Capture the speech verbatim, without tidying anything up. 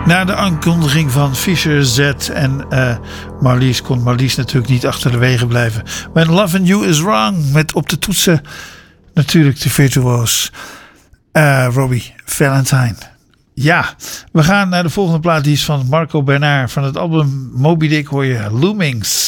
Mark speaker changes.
Speaker 1: Na de aankondiging van Fischer, Z en uh, Marlies kon Marlies natuurlijk niet achter de wegen blijven. When Loving You Is Wrong met op de toetsen natuurlijk de virtuoos uh, Robbie Valentine. Ja, we gaan naar de volgende plaat. Die is van Marco Bernard. Van het album Moby Dick hoor je Loomings.